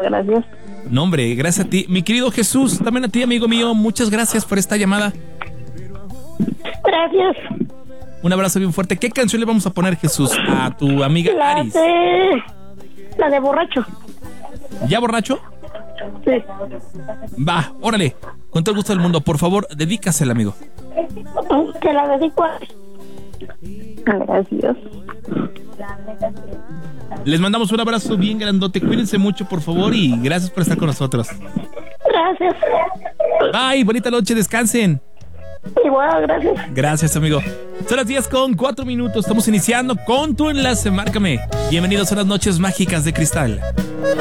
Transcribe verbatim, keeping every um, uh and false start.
gracias. No, hombre, gracias a ti. Mi querido Jesús, también a ti, amigo mío, muchas gracias por esta llamada. Gracias. Un abrazo bien fuerte. ¿Qué canción le vamos a poner, Jesús, a tu amiga La Aris? de... La de borracho. ¿Ya borracho? Sí. Va, órale. Con todo el gusto del mundo, por favor, dedícasela, amigo. Te la dedico a... Gracias. Les mandamos un abrazo bien grandote. Cuídense mucho, por favor, y gracias por estar con nosotros. Gracias. Bye, bonita noche, descansen. Igual, gracias. Gracias, amigo. Son las diez con cuatro minutos. Estamos iniciando con tu enlace. Márcame. Bienvenidos a las noches mágicas de Cristal.